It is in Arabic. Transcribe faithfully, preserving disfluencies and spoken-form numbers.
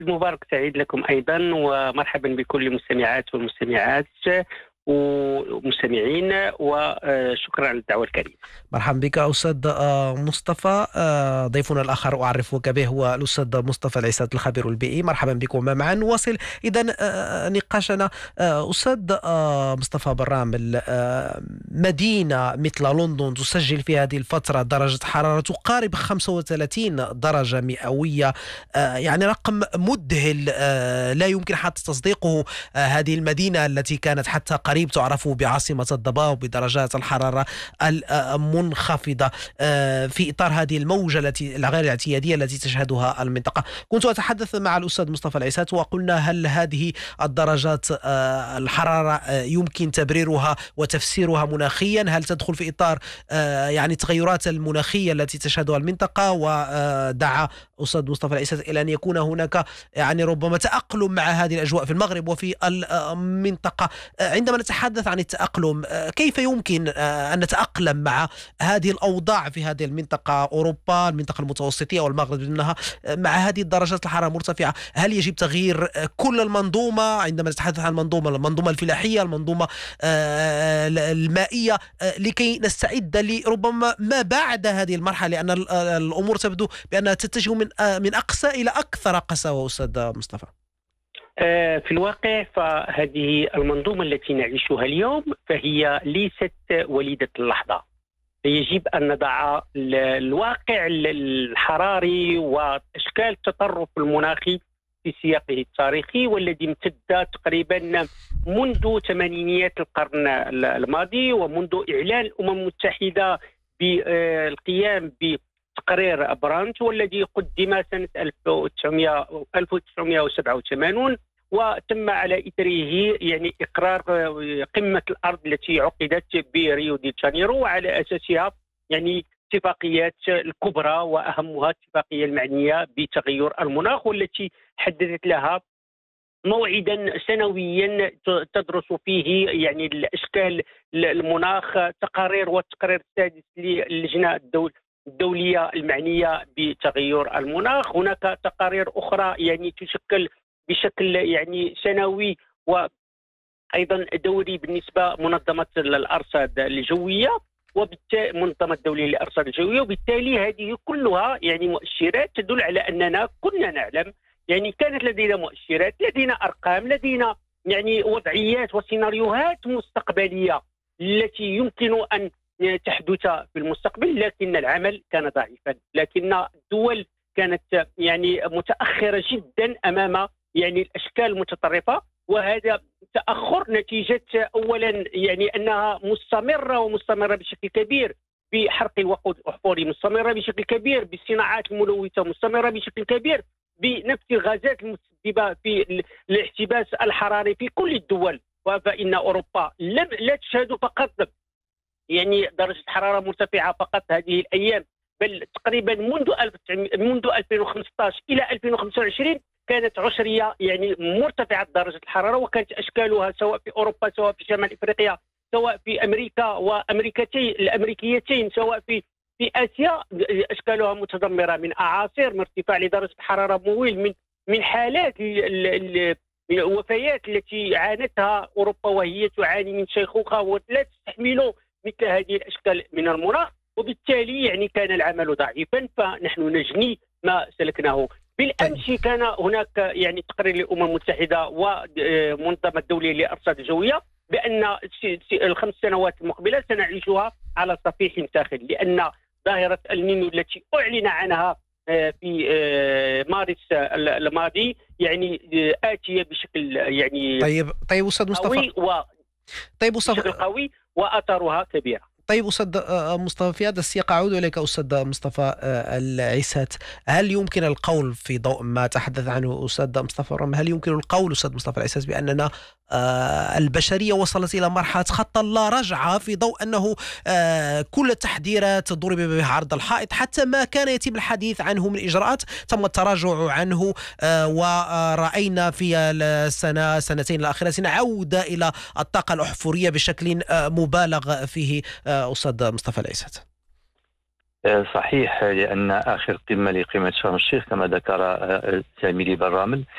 مبارك سعيد لكم أيضا، ومرحبا بكل المستمعات والمستمعات ومستمعين، وشكرا على الدعوة الكريمة. مرحبا بك أستاذ آه، مصطفى. آه، ضيفنا الآخر أعرفك به هو الأستاذ مصطفى العسات الخبير البيئي. مرحبا بكم معا. نواصل إذن آه، نقاشنا. آه، أستاذ آه، مصطفى بالرامل، آه، مدينة مثل لندن تسجل في هذه الفترة درجة حرارة تقارب خمسة وثلاثين درجة مئوية، آه، يعني رقم مذهل، آه، لا يمكن حتى تصديقه. آه، هذه المدينة التي كانت حتى قريب تعرف بعاصمة الضباب بدرجات الحرارة المنخفضة، آه، في إطار هذه الموجة التي الغير الاعتيادية التي تشهدها المنطقة. كنت أتحدث مع الأستاذ مصطفى العسات وقلنا هل هذه الدرجات آه، الحرارة آه، يمكن تبريرها وتفسيرها مناخيا؟ هل تدخل في إطار آه، يعني التغيرات المناخية التي تشهدها المنطقة؟ ودعا أستاذ مصطفى العسات إلى أن يكون هناك يعني ربما تأقلم مع هذه الأجواء في المغرب وفي المنطقة. عندما نتحدث عن التأقلم، كيف يمكن أن نتأقلم مع هذه الأوضاع في هذه المنطقة، أوروبا المنطقة المتوسطية والمغرب منها، مع هذه الدرجات الحرارة المرتفعة؟ هل يجب تغيير كل المنظومة عندما نتحدث عن المنظومة المنظومة الفلاحية، المنظومة المائية، لكي نستعد لربما ما بعد هذه المرحلة، لأن الأمور تبدو بأنها تتجه من من أقسى إلى أكثر قساوة أستاذ مصطفى؟ في الواقع فهذه المنظومة التي نعيشها اليوم فهي ليست وليدة اللحظة. يجب أن نضع الواقع الحراري وأشكال التطرف المناخي في سياقه التاريخي، والذي امتد تقريبا منذ ثمانينيات القرن الماضي، ومنذ إعلان الأمم المتحدة بالقيام بتقرير برانت، والذي قدم سنة ألف وتسعمائة وسبعة وثمانين، وتم على إثره يعني إقرار قمة الأرض التي عقدت بريو دي جانيرو، وعلى أساسها يعني اتفاقيات الكبرى وأهمها الاتفاقية المعنية بتغير المناخ، والتي حددت لها موعدا سنويا تدرس فيه يعني الأشكال المناخ. تقارير والتقرير السادس للجنة الدول الدولية المعنية بتغير المناخ. هناك تقارير أخرى يعني تشكل بشكل يعني سنوي وأيضا دوري بالنسبة منظمة الأرصاد الجوية وبالتالي منظمة الدولية للأرصاد الجوية، وبالتالي هذه كلها يعني مؤشرات تدل على أننا كنا نعلم، يعني كانت لدينا مؤشرات، لدينا أرقام، لدينا يعني وضعيات وسيناريوهات مستقبلية التي يمكن أن تحدث في المستقبل، لكن العمل كان ضعيفا، لكن الدول كانت يعني متأخرة جدا أمام يعني الأشكال المتطرفة. وهذا تأخر نتيجة أولا يعني أنها مستمرة ومستمرة بشكل كبير بحرق الوقود الأحفوري، مستمرة بشكل كبير بالصناعات الملوثة، مستمرة بشكل كبير بنفس الغازات المسببة في الاحتباس الحراري في كل الدول. فإن أوروبا لم لا تشهد فقط يعني درجة حرارة مرتفعة فقط هذه الأيام، بل تقريبا منذ منذ ألفين وخمسة عشر إلى ألفين وخمسة وعشرين كانت عشرية يعني مرتفعة درجة الحرارة، وكانت أشكالها سواء في أوروبا سواء في شمال إفريقيا سواء في أمريكا وأمريكتين الأمريكيتين سواء في في آسيا أشكالها متدمرة، من أعاصير، من ارتفاع لدرجة الحرارة مهول، من من حالات الوفيات التي عانتها أوروبا وهي تعاني من شيخوخة ولا تستحمل مثل هذه الأشكال من المناخ. وبالتالي يعني كان العمل ضعيفا، فنحن نجني ما سلكناه. بالأمس كان هناك يعني تقرير للأمم المتحدة ومنظمة الدولية للأرصاد الجوية بأن الخمس سنوات المقبلة سنعيشها على صفيح ساخن، لأن ظاهرة النينو التي أعلن عنها في مارس الماضي يعني آتية بشكل يعني طيب طيب أستاذ مصطفى قوي و طيب أستاذ بشكل قوي وأثرها كبيرة. طيب أستاذ مصطفى، في هذا السياق أعود إليك أستاذ مصطفى العسات. هل يمكن القول في ضوء ما تحدث عنه أستاذ مصطفى الرمل، هل يمكن القول أستاذ مصطفى العسات بأننا البشرية وصلت إلى مرحلة خط لا رجعة، في ضوء أنه كل التحذيرات ضرب بها عرض الحائط، حتى ما كان يتم الحديث عنه من إجراءات تم التراجع عنه، ورأينا في السنة سنتين الأخيرة عودة إلى الطاقة الأحفورية بشكل مبالغ فيه أستاذ مصطفى العسات؟ صحيح، لأن آخر قمة لقمة شرم الشيخ كما ذكر زميلي بالرامل